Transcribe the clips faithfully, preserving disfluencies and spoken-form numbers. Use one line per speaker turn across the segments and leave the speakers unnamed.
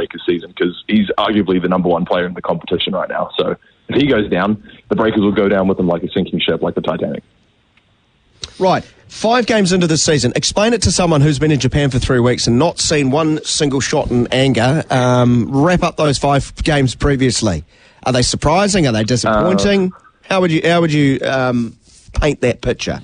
Breakers season, because he's arguably the number one player in the competition right now. So if he goes down, the Breakers will go down with him like a sinking ship, like the Titanic.
Right, five games into the season. Explain it to someone who's been in Japan for three weeks and not seen one single shot in anger. Um, wrap up those five games previously. Are they surprising? Are they disappointing? Uh, how would you how would you um, paint that picture?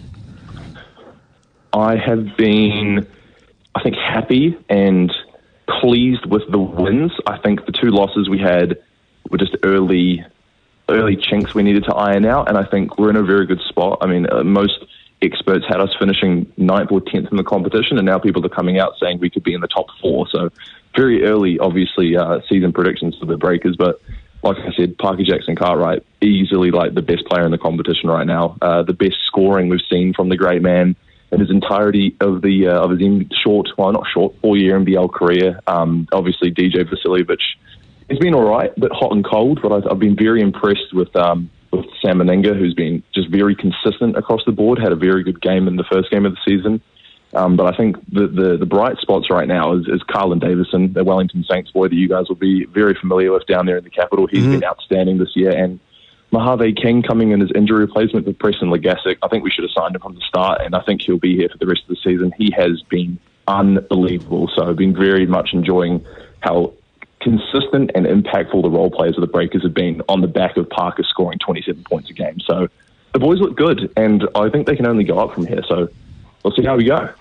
I have been, I think, happy and pleased with the wins. I think the two losses we had were just early, early chinks we needed to iron out, and I think we're in a very good spot. I mean, uh, most experts had us finishing ninth or tenth in the competition, and now people are coming out saying we could be in the top four. So very early, obviously, uh, season predictions for the Breakers. But like I said, Parker Jackson-Cartwright, easily like the best player in the competition right now. Uh, the best scoring we've seen from the great man in his entirety of the uh, of his short, well, not short, four-year N B L career. Um, obviously, D J Vasiljevic, he's been all right, but hot and cold. But I've, I've been very impressed with um, with Sam Meninga, who's been just very consistent across the board. Had a very good game in the first game of the season. Um, but I think the, the, the bright spots right now is, is Carlin Davison, the Wellington Saints boy that you guys will be very familiar with down there in the capital. He's mm-hmm. been outstanding this year. And Mojave King coming in as injury replacement for Preston Legasic. I think we should have signed him from the start, and I think he'll be here for the rest of the season. He has been unbelievable. So I've been very much enjoying how consistent and impactful the role players of the Breakers have been on the back of Parker scoring twenty-seven points a game. So the boys look good, and I think they can only go up from here. So we'll see how we go.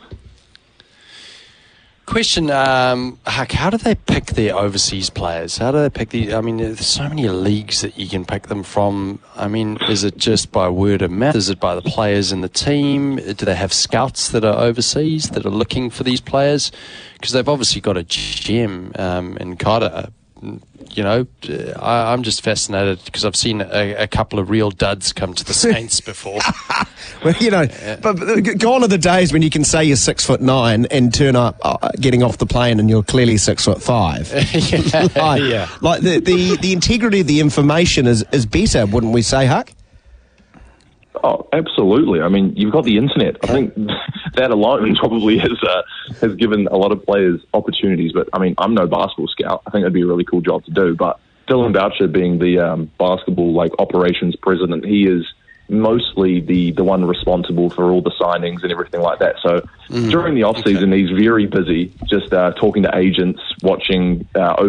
Question, um, Huck, how do they pick their overseas players? How do they pick the? I mean, there's so many leagues that you can pick them from. I mean, is it just by word of mouth? Is it by the players in the team? Do they have scouts that are overseas that are looking for these players? Because they've obviously got a G M um, in Carter. You know, I, I'm just fascinated because I've seen a, a couple of real duds come to the Saints before.
Well, you know, but, but gone are the days when you can say you're six foot nine and turn up uh, getting off the plane and you're clearly six foot five.
yeah,
like,
yeah.
like the, the, the integrity of the information is, is better, wouldn't we say, Huck?
Oh, absolutely. I mean, you've got the internet. I think that alone probably has uh, has given a lot of players opportunities. But, I mean, I'm no basketball scout. I think that'd be a really cool job to do. But Dylan Boucher being the um, basketball like operations president, he is mostly the, the one responsible for all the signings and everything like that. So mm, during the off-season, okay. he's very busy just uh, talking to agents, watching uh,